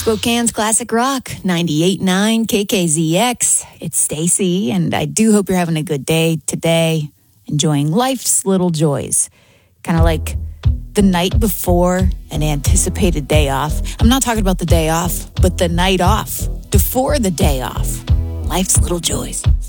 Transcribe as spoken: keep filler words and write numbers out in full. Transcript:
Spokane's Classic Rock, ninety-eight point nine K K Z X. It's Stacy, and I do hope you're having a good day today, enjoying life's little joys. Kind of like the night before an anticipated day off. I'm not talking about the day off, but the night off, before the day off. Life's little joys.